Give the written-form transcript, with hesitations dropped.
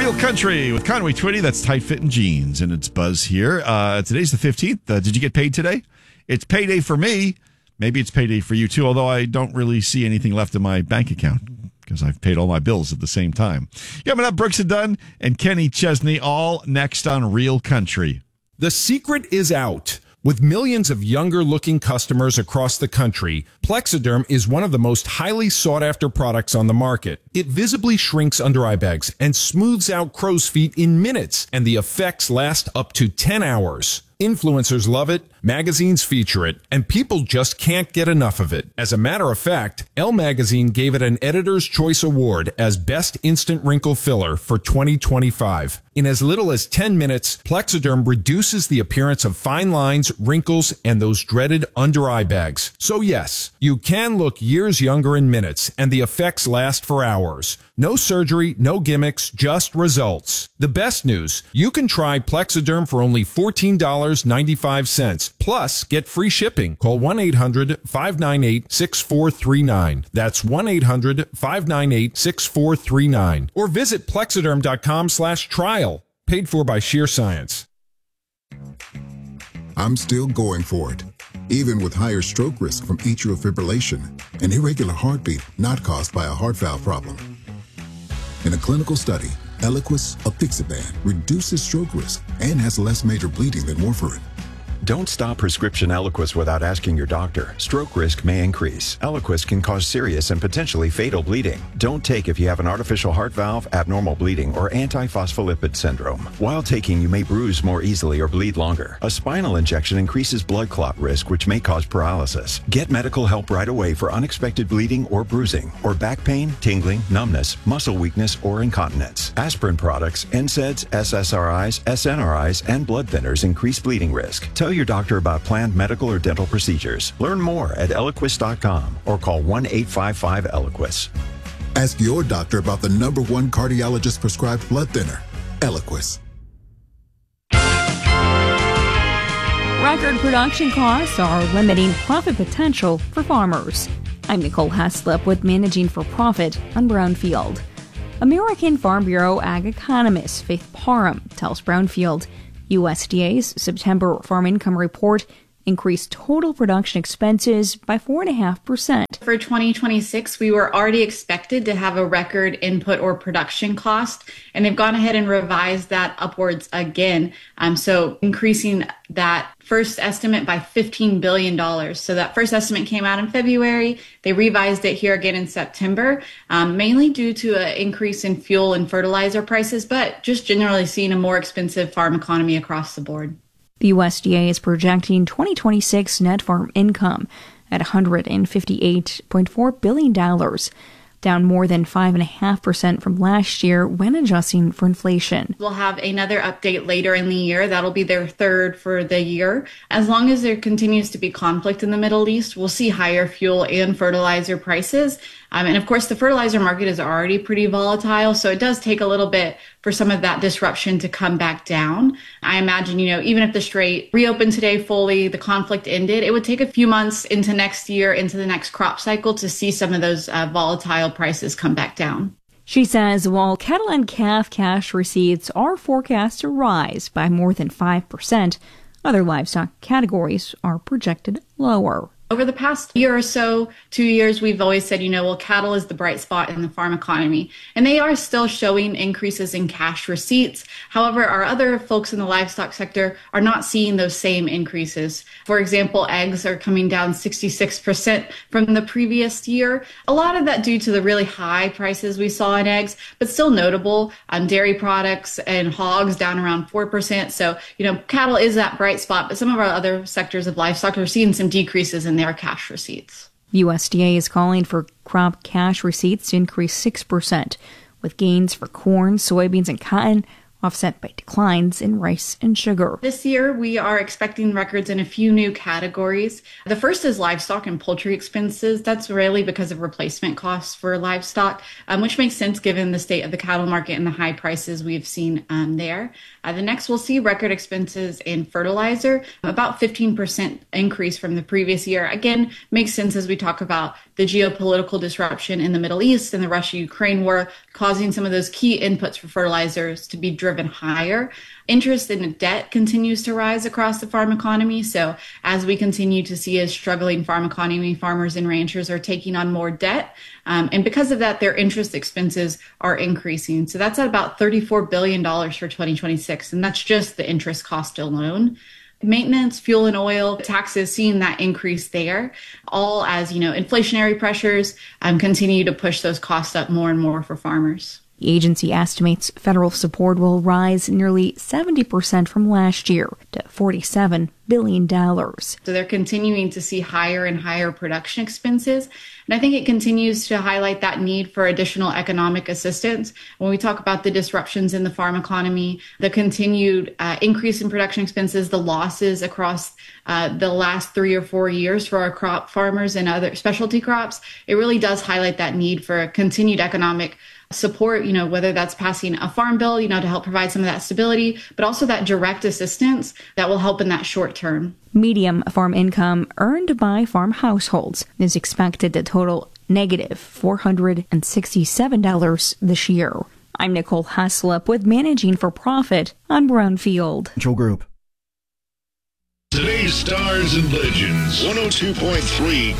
Real Country with Conway Twitty. That's tight fitting jeans, and it's Buzz here. Today's the 15th. Did you get paid today? It's payday for me. Maybe it's payday for you too, although I don't really see anything left in my bank account because I've paid all my bills at the same time. Coming up, Brooks and Dunn and Kenny Chesney, all next on Real Country. The secret is out. With millions of younger-looking customers across the country, Plexiderm is one of the most highly sought-after products on the market. It visibly shrinks under-eye bags and smooths out crow's feet in minutes, and the effects last up to 10 hours. Influencers love it, magazines feature it, and people just can't get enough of it. As a matter of fact, Elle Magazine gave it an Editor's Choice Award as Best Instant Wrinkle Filler for 2025. In as little as 10 minutes, Plexiderm reduces the appearance of fine lines, wrinkles, and those dreaded under-eye bags. So yes, you can look years younger in minutes, and the effects last for hours. No surgery, no gimmicks, just results. The best news, you can try Plexiderm for only $14.95. Plus, get free shipping. Call 1-800-598-6439. That's 1-800-598-6439. Or visit Plexiderm.com/trial. Paid for by Sheer Science. I'm still going for it, even with higher stroke risk from atrial fibrillation, an irregular heartbeat not caused by a heart valve problem. In a clinical study, Eliquis, apixaban, reduces stroke risk and has less major bleeding than warfarin. Don't stop prescription Eliquis without asking your doctor. Stroke risk may increase. Eliquis can cause serious and potentially fatal bleeding. Don't take if you have an artificial heart valve, abnormal bleeding, or antiphospholipid syndrome. While taking, you may bruise more easily or bleed longer. A spinal injection increases blood clot risk, which may cause paralysis. Get medical help right away for unexpected bleeding or bruising, or back pain, tingling, numbness, muscle weakness, or incontinence. Aspirin products, NSAIDs, SSRIs, SNRIs, and blood thinners increase bleeding risk. Tell your doctor about planned medical or dental procedures. Learn more at Eliquis.com or call 1-855-ELIQUIS. Ask your doctor about the #1 cardiologist prescribed blood thinner, Eliquis. Record production costs are limiting profit potential for farmers. I'm Nicole Heslop with Managing for Profit on Brownfield. American Farm Bureau ag economist Faith Parham tells Brownfield USDA's September farm income report increased total production expenses by 4.5%. For 2026, we were already expected to have a record input or production cost, and they've gone ahead and revised that upwards again. So increasing that first estimate by $15 billion. So that first estimate came out in February. They revised it here again in September, mainly due to an increase in fuel and fertilizer prices, but just generally seeing a more expensive farm economy across the board. The USDA is projecting 2026 net farm income at $158.4 billion, down more than 5.5% from last year when adjusting for inflation. We'll have another update later in the year. That'll be their third for the year. As long as there continues to be conflict in the Middle East, we'll see higher fuel and fertilizer prices. And of course, the fertilizer market is already pretty volatile, so it does take a little bit for some of that disruption to come back down. I imagine, even if the Strait reopened today fully, the conflict ended, it would take a few months into next year, into the next crop cycle to see some of those volatile prices come back down. She says while cattle and calf cash receipts are forecast to rise by more than 5%, other livestock categories are projected lower. Over the past year or so, 2 years, we've always said, cattle is the bright spot in the farm economy. And they are still showing increases in cash receipts. However, our other folks in the livestock sector are not seeing those same increases. For example, eggs are coming down 66% from the previous year. A lot of that due to the really high prices we saw in eggs, but still notable. Dairy products and hogs down around 4%. So, cattle is that bright spot, but some of our other sectors of livestock are seeing some decreases in their cash receipts. USDA is calling for crop cash receipts to increase 6%, with gains for corn, soybeans, and cotton offset by declines in rice and sugar. This year, we are expecting records in a few new categories. The first is livestock and poultry expenses. That's really because of replacement costs for livestock, which makes sense given the state of the cattle market and the high prices we've seen there. The next, we'll see record expenses in fertilizer, about 15% increase from the previous year. Again, makes sense as we talk about the geopolitical disruption in the Middle East and the Russia-Ukraine war, causing some of those key inputs for fertilizers to be driven higher. Interest in debt continues to rise across the farm economy. So as we continue to see a struggling farm economy, farmers and ranchers are taking on more debt. And because of that, their interest expenses are increasing. So that's at about $34 billion for 2026. And that's just the interest cost alone. Maintenance, fuel and oil, taxes, seeing that increase there, all as, inflationary pressures continue to push those costs up more and more for farmers. The agency estimates federal support will rise nearly 70% from last year to $47 billion. So they're continuing to see higher and higher production expenses. And I think it continues to highlight that need for additional economic assistance. When we talk about the disruptions in the farm economy, the continued increase in production expenses, the losses across the last 3 or 4 years for our crop farmers and other specialty crops, it really does highlight that need for continued economic support, whether that's passing a farm bill, to help provide some of that stability, but also that direct assistance that will help in that short term. Medium farm income earned by farm households is expected to total negative $467 this year. I'm Nicole Haslip with Managing for Profit on Brownfield. Control Group. Today's Stars and Legends, 102.3